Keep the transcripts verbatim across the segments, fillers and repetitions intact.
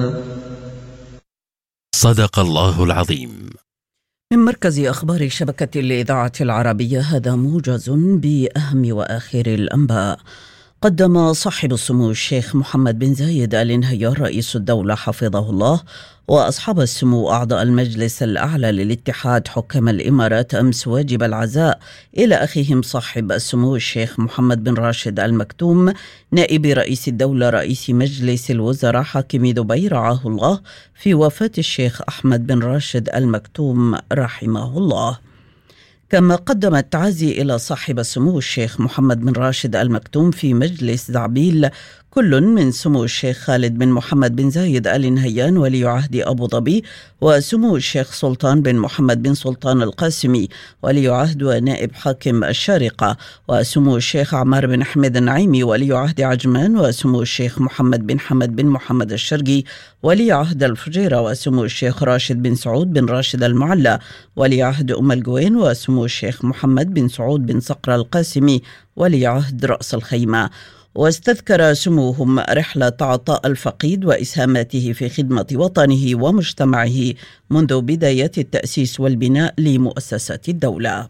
صدق الله العظيم. من مركز أخبار شبكة الإذاعة العربية، هذا موجز بأهم وآخر الأنباء. قدم صاحب السمو الشيخ محمد بن زايد آل نهيان رئيس الدولة حفظه الله وأصحاب السمو أعضاء المجلس الأعلى للاتحاد حكام الإمارات أمس واجب العزاء إلى أخيهم صاحب السمو الشيخ محمد بن راشد آل مكتوم نائب رئيس الدولة رئيس مجلس الوزراء حاكم دبي رعاه الله في وفاة الشيخ أحمد بن راشد آل مكتوم رحمه الله. كما قدم التعازي إلى صاحب السمو الشيخ محمد بن راشد آل مكتوم في مجلس زعبيل كل من سمو الشيخ خالد بن محمد بن زايد آل نهيان ولي عهد أبو ظبي، وسمو الشيخ سلطان بن محمد بن سلطان القاسمي ولي عهد ونائب حاكم الشارقة، وسمو الشيخ عمار بن حميد النعيمي ولي عهد عجمان، وسمو الشيخ محمد بن حمد بن محمد الشرقي ولي عهد الفجيرة، وسمو الشيخ راشد بن سعود بن راشد المعلى ولي عهد أم القوين، وسمو الشيخ محمد بن سعود بن صقر القاسمي ولي عهد رأس الخيمة. واستذكر سموهم رحلة عطاء الفقيد وإسهاماته في خدمة وطنه ومجتمعه منذ بداية التأسيس والبناء لمؤسسات الدولة.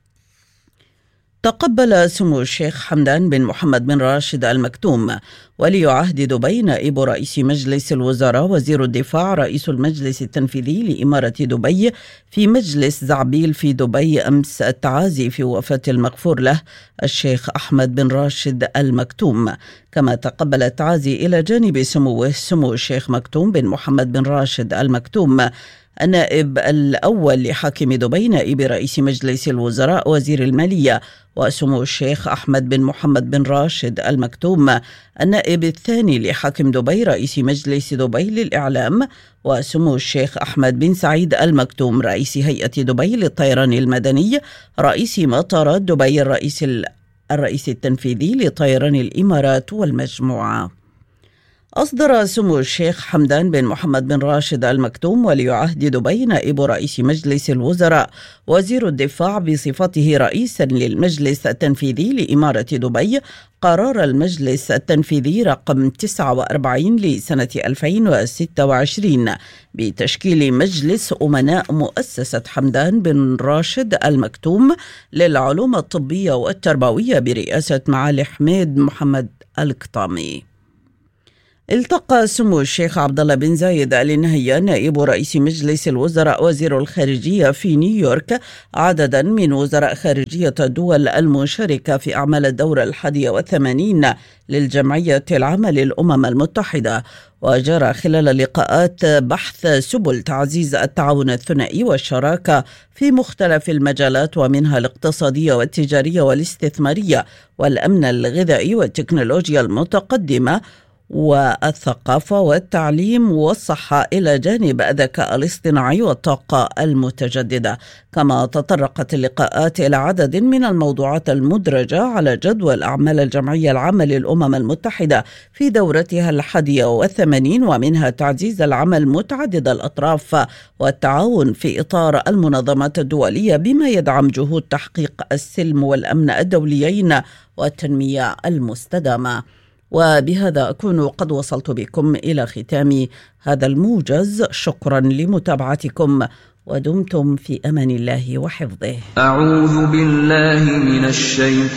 تقبل سمو الشيخ حمدان بن محمد بن راشد آل مكتوم ولي عهد دبي نائب رئيس مجلس الوزراء وزير الدفاع رئيس المجلس التنفيذي لإمارة دبي في مجلس زعبيل في دبي أمس التعازي في وفاة المغفور له الشيخ أحمد بن راشد آل مكتوم. كما تقبل التعازي إلى جانب سموه سمو الشيخ مكتوم بن محمد بن راشد آل مكتوم النائب الأول لحاكم دبي نائب رئيس مجلس الوزراء وزير المالية، وسمو الشيخ أحمد بن محمد بن راشد آل مكتوم النائب الثاني لحاكم دبي رئيس مجلس دبي للإعلام، وسمو الشيخ أحمد بن سعيد آل مكتوم رئيس هيئة دبي للطيران المدني رئيس مطارات دبي الرئيس الرئيس التنفيذي لطيران الإمارات والمجموعة. أصدر سمو الشيخ حمدان بن محمد بن راشد آل مكتوم ولي عهد دبي نائب رئيس مجلس الوزراء وزير الدفاع بصفته رئيسا للمجلس التنفيذي لإمارة دبي قرار المجلس التنفيذي رقم تسعة وأربعين لسنة ألفين وستة وعشرين بتشكيل مجلس أمناء مؤسسة حمدان بن راشد آل مكتوم للعلوم الطبية والتربوية برئاسة معالي حميد محمد القطامي. التقى سمو الشيخ عبد الله بن زايد آل نهيان نائب رئيس مجلس الوزراء وزير الخارجية في نيويورك عددا من وزراء خارجية الدول المشاركة في أعمال الدورة الحادية والثمانين للجمعية العامة للأمم المتحدة. وجرى خلال اللقاءات بحث سبل تعزيز التعاون الثنائي والشراكة في مختلف المجالات، ومنها الاقتصادية والتجارية والاستثمارية والأمن الغذائي والتكنولوجيا المتقدمة والثقافة والتعليم والصحة، إلى جانب الذكاء الاصطناعي والطاقة المتجددة. كما تطرقت اللقاءات إلى عدد من الموضوعات المدرجة على جدول أعمال الجمعية العامة للأمم المتحدة في دورتها الحادية والثمانين، ومنها تعزيز العمل متعدد الأطراف والتعاون في إطار المنظمات الدولية بما يدعم جهود تحقيق السلم والأمن الدوليين والتنمية المستدامة. وبهذا أكون قد وصلت بكم إلى ختام هذا الموجز. شكرا لمتابعتكم ودمتم في أمان الله وحفظه. أعوذ بالله من الشيطان